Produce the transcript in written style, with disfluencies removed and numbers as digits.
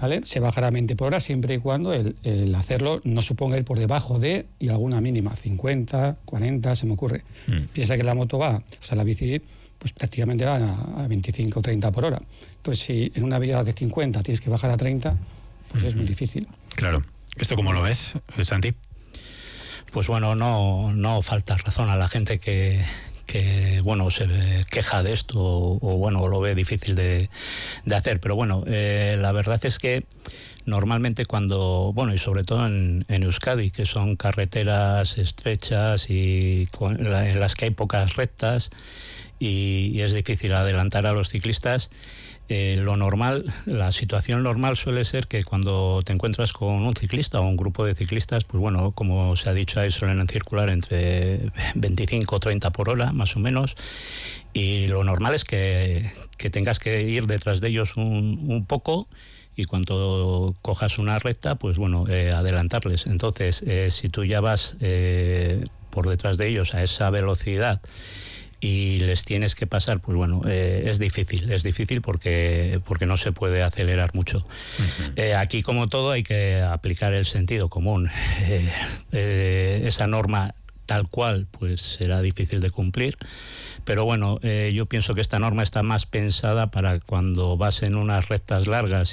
¿vale? Se bajará a 20 por hora siempre y cuando el hacerlo no suponga ir por debajo de y alguna mínima, 50, 40, se me ocurre. Piensa que la moto va, o sea, la bici, pues prácticamente va a 25 o 30 por hora. Entonces, si en una vía de 50 tienes que bajar a 30, pues es muy difícil. Claro. ¿Esto cómo lo ves, Santi? Pues bueno, no falta razón a la gente que bueno, se queja de esto o bueno, lo ve difícil de hacer, pero bueno, la verdad es que normalmente cuando, bueno, y sobre todo en Euskadi, que son carreteras estrechas y en las que hay pocas rectas y es difícil adelantar a los ciclistas, lo normal, la situación normal suele ser que cuando te encuentras con un ciclista o un grupo de ciclistas, pues bueno, como se ha dicho ahí, suelen circular entre 25 o 30 por hora, más o menos, y lo normal es que tengas que ir detrás de ellos un poco y cuando cojas una recta, pues bueno, adelantarles. Entonces, si tú ya vas por detrás de ellos a esa velocidad y les tienes que pasar, pues bueno, es difícil porque no se puede acelerar mucho. Aquí, como todo, hay que aplicar el sentido común. Esa norma tal cual, pues será difícil de cumplir, pero bueno, yo pienso que esta norma está más pensada para cuando vas en unas rectas largas